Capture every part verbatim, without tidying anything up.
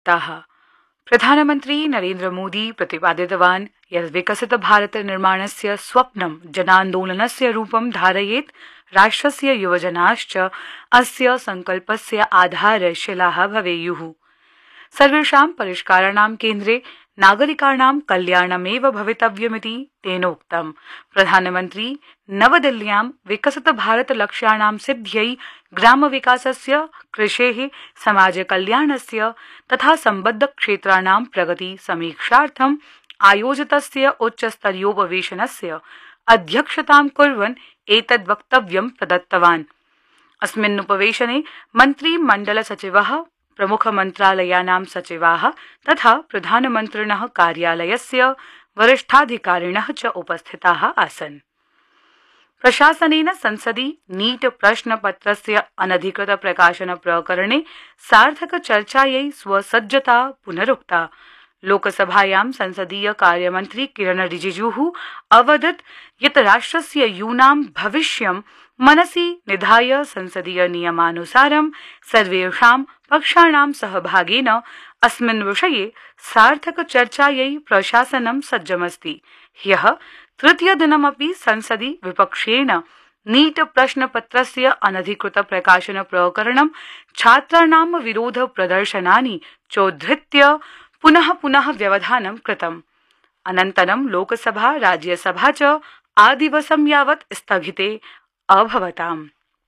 वार्ताः। प्रधानमन्त्री नरेन्द्र मोदी प्रतिपादितवान् यत् विकसित भारत निर्माणस्य स्वप्नं जनान्दोलनस्य रूपं धारयेत्। राष्ट्रस्य युवजनाश्च अस्य संकल्पस्य आधारशिलाः भवेयुः। सर्वेषां परिष्काराणां केन्द्रे नागरिकाणां कल्याणमेव भवितव्यमिति तेनोक्तम्। प्रधानमन्त्री नवदिल्ल्यां विकसित भारत लक्ष्याणां सिद्ध्यै ग्रामविकासस्य, कृषेः, समाजकल्याणस्य तथा सम्बद्ध क्षेत्राणां प्रगति समीक्षार्थम् आयोजितस्य उच्चस्तरीयोपवेशनस्य अध्यक्षतां कुर्वन् एतद् वक्तव्यं प्रदत्तवान्। अस्मिन् उपवेशने मन्त्रिमण्डल सचिवः, प्रमुख मन्त्रालयानां सचिवाः तथा प्रधानमन्त्रिणः कार्यालयस्य वरिष्ठाधिकारिणः च उपस्थिताः आसन्। प्रशासनेन संसदि नीट प्रश्नपत्रस्य अनधिकृत प्रकाशन प्रकरणे सार्थक चर्चायै स्वसज्जता पुनरुक्ता। लोकसभायां संसदीय कार्यमन्त्री किरण रिजिजुः अवदत् यत् राष्ट्रस्य यूनां भविष्यं मनसि निधाय संसदीय नियमानुसारं सर्वेषां पक्षाणां सहभागेन अस्मिन् विषये सार्थक चर्चायै प्रशासनं सज्जमस्ति। ह्यः तृतीयदिनमपि संसदि विपक्षेण नीट प्रश्नपत्रस्य अनधिकृत प्रकाशन प्रकरणं छात्राणां विरोध प्रदर्शनानि चोद्धृत्य पुनः पुनः व्यवधानं कृतम्। अनन्तरं लोकसभा राज्यसभा च आदिवसं यावत् स्थगिते अभवताम्।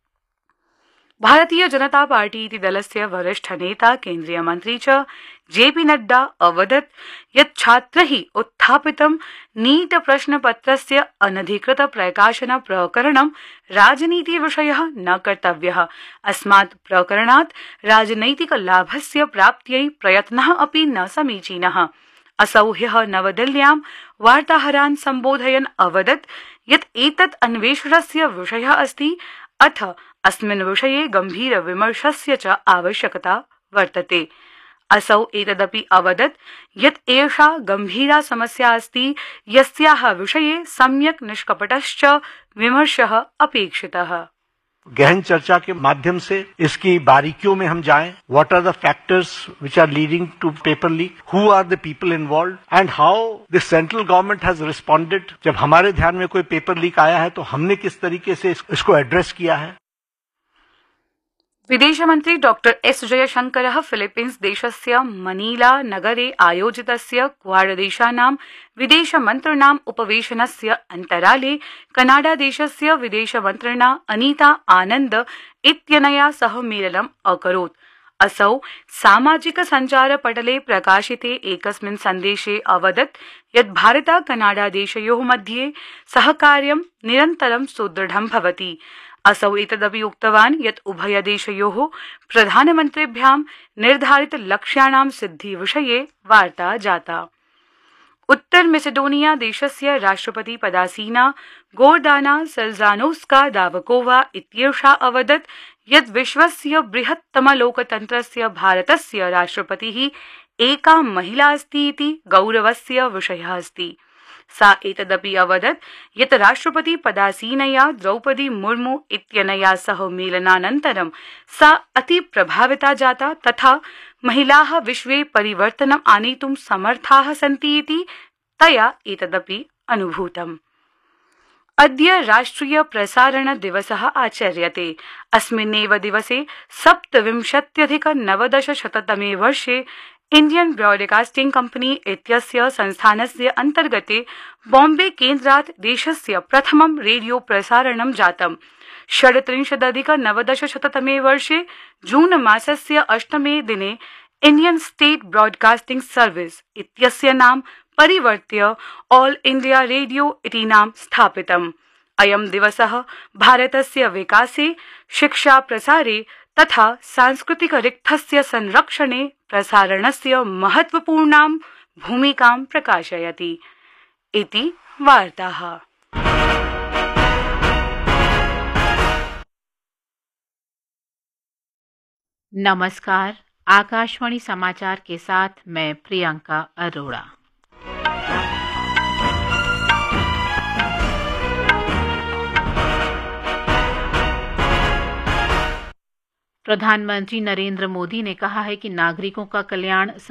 भारतीय जनता पार्टी इति दलस्य वरिष्ठ नेता केन्द्रीय मन्त्री च जेपी नड्डा अवदत् यत् छात्रैः उत्थापितं नीट प्रश्नपत्रस्य अनधिकृत प्रकाशन प्रकरणं राजनीतिविषयः न कर्तव्यः। अस्मात् प्रकरणात् राजनैतिक लाभस्य प्राप्त्यै प्रयत्नः अपि न समीचीनः। असौ ह्यः नवदिल्ल्यां वार्ताहरान् सम्बोधयन् अवदत् यत् एतत् अन्वेषणस्य विषयः अस्ति, अथ अस्मिन् विषये गम्भीर विमर्शस्य च आवश्यकता वर्तते। असौ एतदपि अवदत् यत् एषा गम्भीरा समस्या अस्ति, यस्याः विषये सम्यक् निष्कपटश्च विमर्शः अपेक्षितः। गहन चर्चा के माध्यम से इसकी बारीकियों में हम जाएं, what R the factors which are leading two paper leak, हु आर the people involve and how the central government has responded. जब हमारे ध्यान में कोई पेपर लीक आया है तो हमने किस तरीके से इसको एड्रेस किया है। विदेशमन्त्री डॉक्टर एस जयशंकरः फिलीपीन्स देशस्य मनीला नगरे आयोजितस्य क्वाड देशानां विदेशमन्त्रिणाम् उपवेशनस्य अन्तराले कनाडा देशस्य विदेशमन्त्रिणा अनीता आनन्द इत्यनया सह मेलनम् अकरोत्। असौ सामाजिक सञ्चार पटले प्रकाशिते एकस्मिन् सन्देशे अवदत् यत् भारत कनाडा देशयोः मध्ये सहकार्यं निरन्तरं सुदृढं भवति। असौ एतदपि उक्तवान् यत् उभयदेशयोः प्रधानमन्त्रिभ्यां निर्धारित लक्ष्याणां सिद्धि विषये वार्ता जाता। उत्तर मेसेडोनिया देशस्य राष्ट्रपति पदासीना गोर्दाना सेल्जानोस्का दावकोवा इत्येषा अवदत् यत् विश्वस्य बृहत्तम लोकतन्त्रस्य भारतस्य राष्ट्रपतिः एका महिला अस्ति इति गौरवस्य विषयः अस्ति। सा एतदपि अवदत् यत् राष्ट्रपति पदासीनया द्रौपदी मुर्मू इत्यनया सह मेलनानन्तरं सा अति प्रभाविता जाता तथा महिलाः विश्वे परिवर्तनम् आनेतुं समर्थाः सन्ति इति तया एतदपि अनुभूतम्। अद्य राष्ट्रिय प्रसारण दिवसः आचर्यते। अस्मिन्नेव दिवसे सप्तविंशत्यधिक नवदशशततमे वर्षे इंडियन ब्रॉडकास्टिंग कंपनी इत्यस्य संस्थानस्य अन्तर्गते बॉम्बे केन्द्रात् देशस्य प्रथमं रेडियो प्रसारणं जातम्। षड्त्रिंशदधिक नवदशशततमे वर्षे जून मासस्य अष्टमे दिने इंडियन स्टेट ब्रॉडकास्टिंग सर्विस इत्यस्य नाम परिवर्त्य ऑल इंडिया रेडियो इति नाम स्थापितम्। अयं दिवसः भारतस्य विकासे, शिक्षा प्रसारे तथा सांस्कृतिक रिक्थस्य संरक्षणे प्रसारणस्य महत्वपूर्णां भूमिकां प्रकाशयति इति वार्ताः। नमस्कार, आकाशवाणी समाचार के साथ मैं प्रियंका अरोड़ा। प्रधानमंत्री नरेंद्र मोदी ने कहा है कि नागरिकों का कल्याण